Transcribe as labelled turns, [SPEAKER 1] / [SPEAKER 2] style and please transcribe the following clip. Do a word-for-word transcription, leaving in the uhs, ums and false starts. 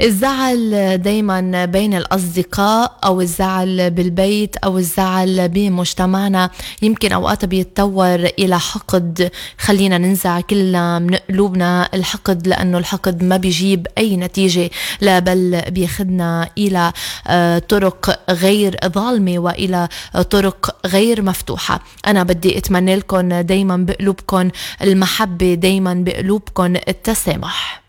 [SPEAKER 1] الزعل دايما بين الأصدقاء أو الزعل بالبيت أو الزعل بمجتمعنا يمكن أوقات بيتطور إلى حقد. خلينا ننزع كلنا من قلوبنا الحقد، لأنه الحقد ما بيجيب أي نتيجة، لا بل بيخدنا إلى طرق غير ظالمة وإلى طرق غير مفتوحة. أنا بدي أتمنى لكم دايما بقلوبكم المحبة، دايما بقلوبكم التسامح.